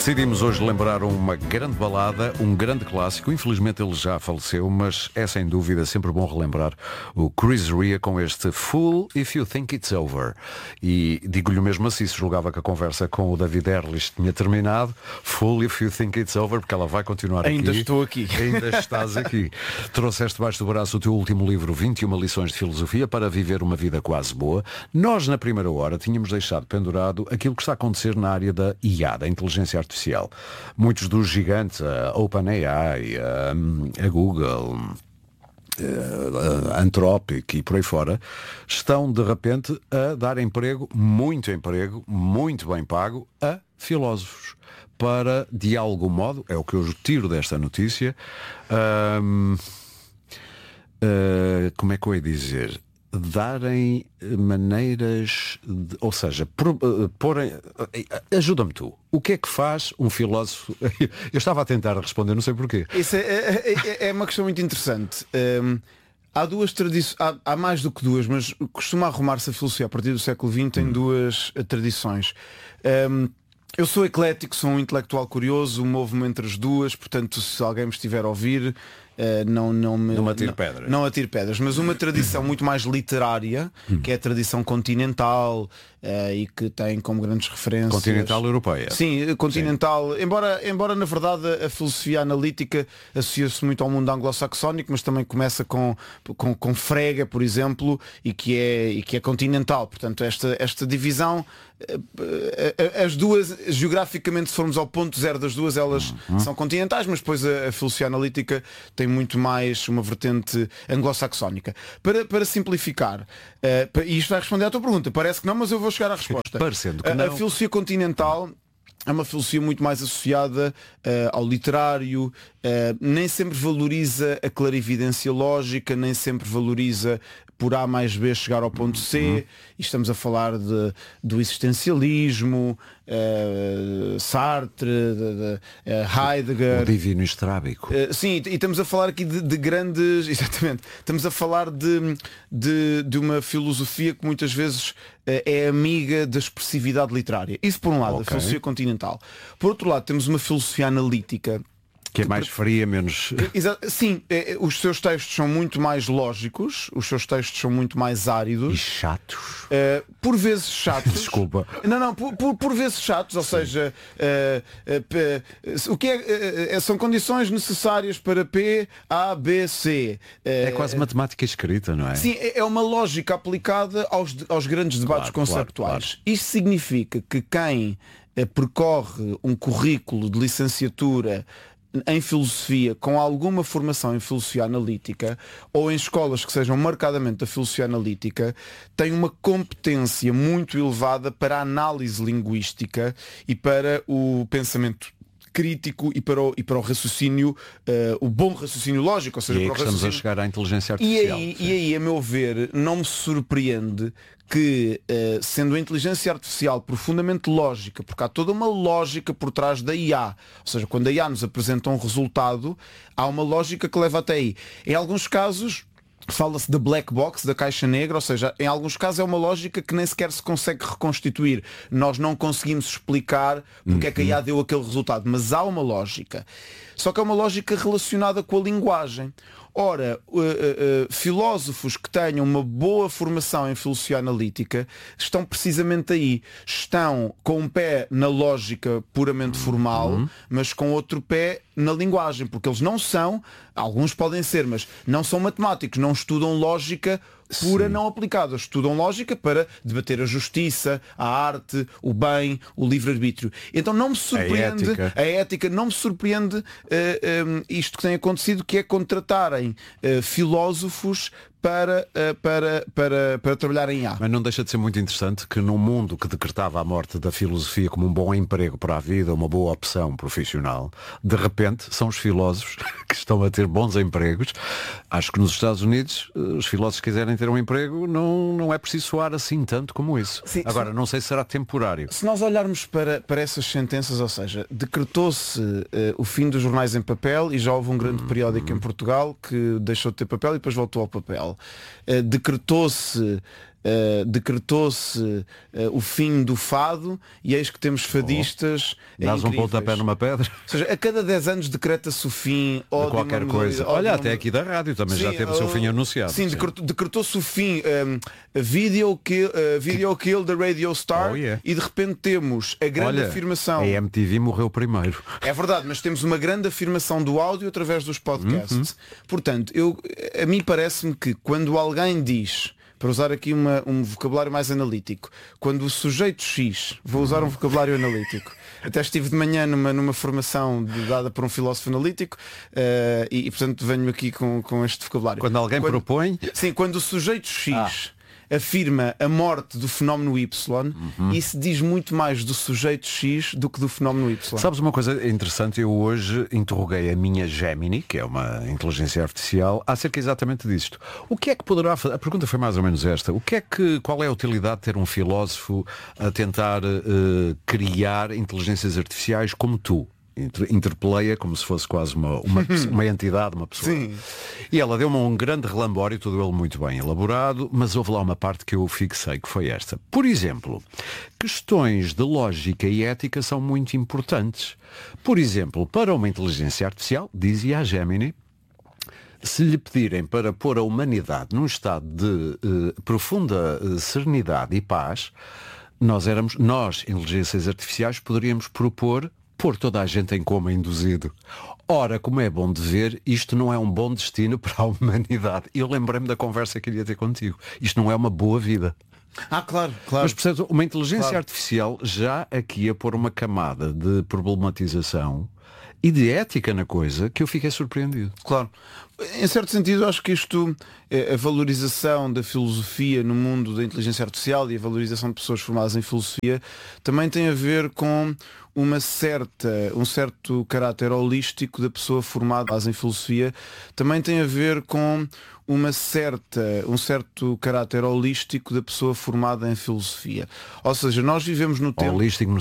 Decidimos hoje lembrar uma grande balada, um grande clássico. Infelizmente ele já faleceu, mas é sem dúvida sempre bom relembrar o Chris Rea com este Fool If You Think It's Over. E digo-lhe mesmo assim, se julgava que a conversa com o David Erlich tinha terminado, Fool If You Think It's Over, porque ela vai continuar Ainda aqui. estou aqui. Ainda estás aqui. Trouxeste debaixo do braço o teu último livro, 21 lições de filosofia para viver uma vida quase boa. Nós, na primeira hora, tínhamos deixado pendurado aquilo que está a acontecer na área da IA, da inteligência artificial. Muitos dos gigantes, a OpenAI, a Google, a Anthropic e por aí fora, estão de repente a dar emprego, muito bem pago, a filósofos. Para, de algum modo, é o que eu tiro desta notícia, como é que eu ia dizer? Darem maneiras ou seja, porem, ajuda-me tu, o que é que faz um filósofo? Eu estava a tentar responder, não sei porquê. Isso é uma questão muito interessante. Há duas tradições, há mais do que duas, mas costuma arrumar-se a filosofia a partir do século XX tem duas tradições. Eu sou eclético, sou um intelectual curioso, movo-me entre as duas, portanto se alguém me estiver a ouvir, não atire pedras, mas uma tradição muito mais literária, que é a tradição continental, e que tem como grandes referências continental europeia. Sim, continental. Sim. Embora na verdade a filosofia analítica associa-se muito ao mundo anglo-saxónico, mas também começa com Frege, por exemplo, e que é continental. Portanto, esta divisão, as duas, geograficamente, se formos ao ponto zero das duas, elas são continentais, mas depois a filosofia analítica tem muito mais uma vertente anglo-saxónica. Para simplificar, e isto vai responder à tua pergunta, parece que não, mas eu vou chegar à resposta. Parecendo que não. A filosofia continental é uma filosofia muito mais associada ao literário, nem sempre valoriza a clarividência lógica, nem sempre valoriza por A mais B chegar ao ponto C, e estamos a falar do existencialismo, Sartre, Heidegger, o divino estrábico. Sim, e estamos a falar aqui de grandes, exatamente, estamos a falar de uma filosofia que muitas vezes é amiga da expressividade literária. Isso por um lado, a filosofia continental. Por outro lado, temos uma filosofia analítica que é mais fria, menos... Sim, os seus textos são muito mais lógicos, os seus textos são muito mais áridos. E chatos. Por vezes chatos. Desculpa. Não, por vezes chatos, ou seja, o que são condições necessárias para P, A, B, C. É quase matemática escrita, não é? Sim, é uma lógica aplicada aos grandes debates conceptuais. Claro. Isto significa que quem percorre um currículo de licenciatura em filosofia, com alguma formação em filosofia analítica, ou em escolas que sejam marcadamente da filosofia analítica, tem uma competência muito elevada para a análise linguística e para o pensamento crítico e para o raciocínio, o bom raciocínio lógico, ou seja, e aí para o estamos a chegar à inteligência artificial. E aí, a meu ver, não me surpreende que, sendo a inteligência artificial profundamente lógica, porque há toda uma lógica por trás da IA, ou seja, quando a IA nos apresenta um resultado, há uma lógica que leva até aí. Em alguns casos fala-se da black box, da caixa negra, ou seja, em alguns casos é uma lógica que nem sequer se consegue reconstituir. Nós não conseguimos explicar porque é que a IA deu aquele resultado, mas há uma lógica. Só que é uma lógica relacionada com a linguagem. Ora, filósofos que tenham uma boa formação em filosofia analítica estão precisamente aí. Estão com um pé na lógica puramente formal, mas com outro pé na linguagem, porque eles não são, alguns podem ser, mas não são matemáticos, não estudam lógica pura. Sim. Não aplicada. Estudam lógica para debater a justiça, a arte, o bem, o livre-arbítrio. Então não me surpreende a ética não me surpreende isto que tem acontecido, que é contratarem filósofos para trabalhar em IA. Mas não deixa de ser muito interessante que num mundo que decretava a morte da filosofia como um bom emprego para a vida, uma boa opção profissional, de repente são os filósofos que estão a ter bons empregos. Acho que nos Estados Unidos os filósofos que quiserem ter um emprego não é preciso soar assim tanto como isso. Sim, agora, não sei se será temporário. Se nós olharmos para essas sentenças, ou seja, decretou-se o fim dos jornais em papel e já houve um grande periódico em Portugal que deixou de ter papel e depois voltou ao papel. Decretou-se decretou-se o fim do fado e eis que temos fadistas Dás um pontapé numa pedra. Ou seja, a cada 10 anos decreta-se o fim de qualquer coisa. Olha, até aqui da rádio também já teve o seu fim anunciado. Sim, decretou-se o fim. Video Kill the Radio Star e de repente temos a grande afirmação. A MTV morreu primeiro. É verdade, mas temos uma grande afirmação do áudio através dos podcasts. Portanto, a mim parece-me que quando alguém diz, para usar aqui um vocabulário mais analítico, quando o sujeito X, vou usar um vocabulário analítico, até estive de manhã numa formação dada por um filósofo analítico e portanto venho aqui com este vocabulário. Quando alguém propõe... Sim, quando o sujeito X afirma a morte do fenómeno Y, isso diz muito mais do sujeito X do que do fenómeno Y. Sabes uma coisa interessante? Eu hoje interroguei a minha Gemini, que é uma inteligência artificial, acerca exatamente disto. O que é que poderá fazer? A pergunta foi mais ou menos esta. Qual é a utilidade de ter um filósofo a tentar criar inteligências artificiais como tu? Interpelei-a como se fosse quase uma entidade, uma pessoa. Sim. E ela deu-me um grande relambório, tudo ele muito bem elaborado, mas houve lá uma parte que eu fixei, que foi esta. Por exemplo, questões de lógica e ética são muito importantes. Por exemplo, para uma inteligência artificial, dizia a Gemini, se lhe pedirem para pôr a humanidade num estado de profunda serenidade e paz, nós, inteligências artificiais, poderíamos propor pôr toda a gente em coma induzido. Ora, como é bom de ver, isto não é um bom destino para a humanidade. Eu lembrei-me da conversa que queria ter contigo. Isto não é uma boa vida. Claro. Mas, percebes, uma inteligência artificial já aqui a pôr uma camada de problematização e de ética na coisa que eu fiquei surpreendido. Claro. Em certo sentido, acho que isto, a valorização da filosofia no mundo da inteligência artificial e a valorização de pessoas formadas em filosofia também tem a ver com um certo caráter holístico da pessoa formada em filosofia, também tem a ver com um certo caráter holístico da pessoa formada em filosofia. Ou seja, nós vivemos no tempo... Holístico no